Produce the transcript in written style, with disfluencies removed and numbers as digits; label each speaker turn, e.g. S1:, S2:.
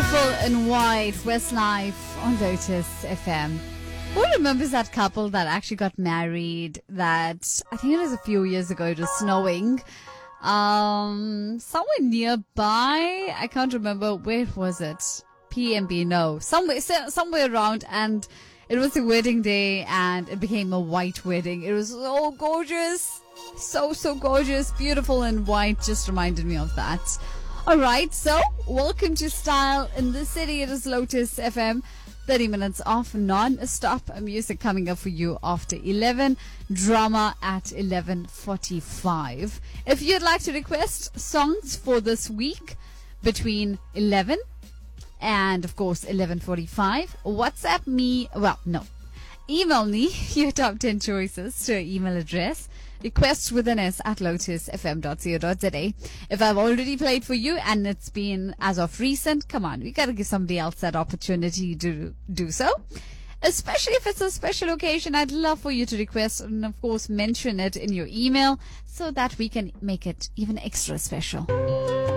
S1: Beautiful in White, Westlife on Lotus FM. Who remembers that couple that actually got married that, I think it was a few years ago, it was snowing. Somewhere nearby, I can't remember, where was it? PMB, no. Somewhere around, and it was a wedding day and it became a white wedding. It was so gorgeous. So gorgeous. Beautiful in white, just reminded me of that. Alright, so welcome to Style in the City. It is Lotus FM. 30 minutes of non-stop music coming up for you after 11. Drama at 11:45. If you'd like to request songs for this week between 11 and, of course, 11:45, WhatsApp me. Well, no. Email me your top 10 choices to our email address. Request with an S at lotusfm.co.za. If I've already played for you and it's been as of recent, come on, we gotta give somebody else that opportunity to do so. Especially if it's a special occasion, I'd love for you to request and, of course, mention it in your email so that we can make it even extra special.